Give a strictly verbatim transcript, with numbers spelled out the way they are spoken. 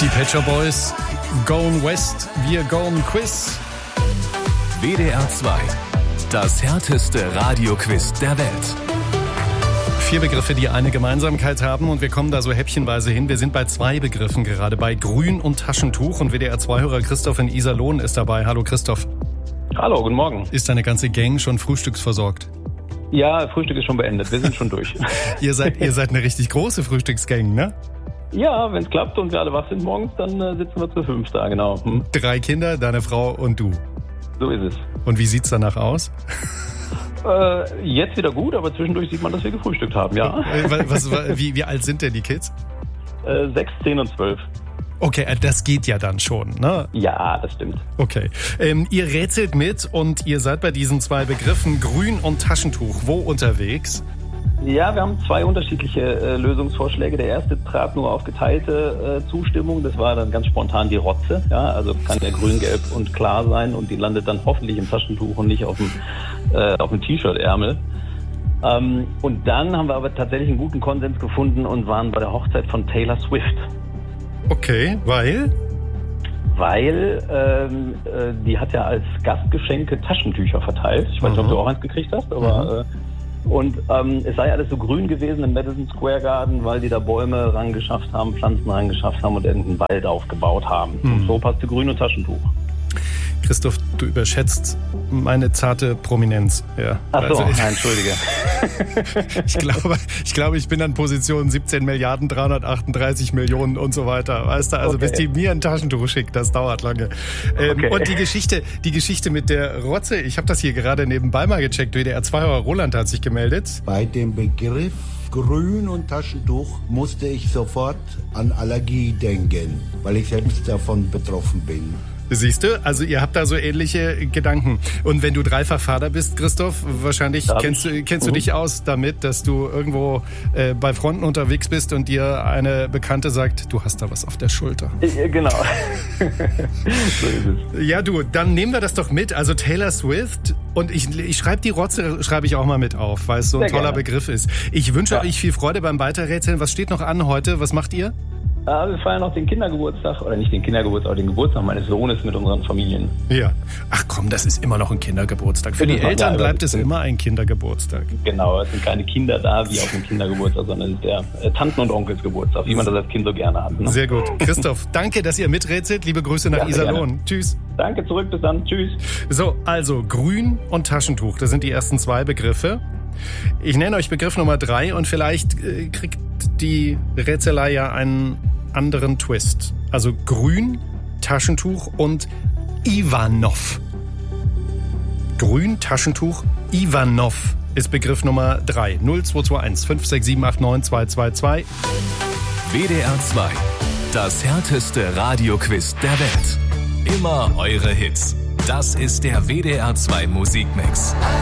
Die Pet Shop Boys, Going West, wir Going Quiz. W D R zwei, das härteste Radioquiz der Welt. Vier Begriffe, die eine Gemeinsamkeit haben und wir kommen da so häppchenweise hin. Wir sind bei zwei Begriffen gerade, bei Grün und Taschentuch und W D R zwei-Hörer Christoph in Iserlohn ist dabei. Hallo Christoph. Hallo, guten Morgen. Ist deine ganze Gang schon frühstücksversorgt? Ja, Frühstück ist schon beendet, wir sind schon durch. ihr seid ihr seid eine richtig große Frühstücksgang, ne? Ja, wenn es klappt und wir alle wach sind morgens, dann äh, sitzen wir zu fünf da, genau. Hm? Drei Kinder, deine Frau und du. So ist es. Und wie sieht's danach aus? Äh, jetzt wieder gut, aber zwischendurch sieht man, dass wir gefrühstückt haben, ja. Was, was, wie, wie alt sind denn die Kids? Äh, sechs, zehn und zwölf. Okay, das geht ja dann schon, ne? Ja, das stimmt. Okay. Ähm, ihr rätselt mit und ihr seid bei diesen zwei Begriffen Grün und Taschentuch wo unterwegs? Ja, wir haben zwei unterschiedliche äh, Lösungsvorschläge. Der erste trat nur auf geteilte äh, Zustimmung. Das war dann ganz spontan die Rotze. Ja, also kann ja grün, gelb und klar sein und die landet dann hoffentlich im Taschentuch und nicht auf dem, äh, auf dem T-Shirt-Ärmel. Ähm, und dann haben wir aber tatsächlich einen guten Konsens gefunden und waren bei der Hochzeit von Taylor Swift. Okay, weil? Weil ähm, äh, die hat ja als Gastgeschenke Taschentücher verteilt. Ich weiß nicht, ob du auch eins gekriegt hast, aber... Mhm. Äh, Und ähm, es sei alles so grün gewesen im Madison Square Garden, weil die da Bäume rangeschafft haben, Pflanzen rangeschafft haben und irgendeinen Wald aufgebaut haben. Mhm. Und so passte Grün und Taschentuch. Christoph, du überschätzt meine zarte Prominenz. Ja. Ach so, also ich, nein, entschuldige. ich, glaube, ich glaube, ich bin an Position siebzehn Milliarden dreihundertachtunddreißig Millionen und so weiter. Weißt du, also okay. Bis die mir ein Taschentuch schickt, das dauert lange. Ähm, okay. Und die Geschichte, die Geschichte mit der Rotze, ich habe das hier gerade nebenbei mal gecheckt. W D R zwei-Hörer Roland hat sich gemeldet. Bei dem Begriff Grün und Taschentuch musste ich sofort an Allergie denken, weil ich selbst davon betroffen bin. Siehst du, also ihr habt da so ähnliche Gedanken. Und wenn du dreifach Vater bist, Christoph, wahrscheinlich ja, kennst, du, kennst mhm. du dich aus damit, dass du irgendwo äh, bei Fronten unterwegs bist und dir eine Bekannte sagt, du hast da was auf der Schulter. Ja, genau. So ist es. Ja, du, dann nehmen wir das doch mit. Also Taylor Swift und ich, ich schreibe die Rotze, schreibe ich auch mal mit auf, weil es so ein Sehr toller gerne. Begriff ist. Ich wünsche ja. euch viel Freude beim Weiterrätseln. Was steht noch an heute? Was macht ihr? Ja, wir feiern noch den Kindergeburtstag, oder nicht den Kindergeburtstag, aber den Geburtstag meines Sohnes mit unseren Familien. Ja. Ach komm, das ist immer noch ein Kindergeburtstag. Für die Eltern bleibt es immer ein Kindergeburtstag. Genau, es sind keine Kinder da wie auf dem Kindergeburtstag, sondern es ist der äh, Tanten- und Onkelsgeburtstag, wie man das als Kind so gerne hat. Ne? Sehr gut. Christoph, danke, dass ihr miträtselt. Liebe Grüße nach ja, Iserlohn. Gerne. Tschüss. Danke, zurück, bis dann. Tschüss. So, also Grün und Taschentuch, das sind die ersten zwei Begriffe. Ich nenne euch Begriff Nummer drei und vielleicht äh, kriegt die Rätselei ja einen anderen Twist. Also Grün, Taschentuch und Ivanov. Grün, Taschentuch, Ivanov ist Begriff Nummer drei. null zwei zwei eins fünf sechs sieben acht neun zwei zwei zwei. W D R zwei, das härteste Radioquiz der Welt. Immer eure Hits. Das ist der W D R zwei Musikmix.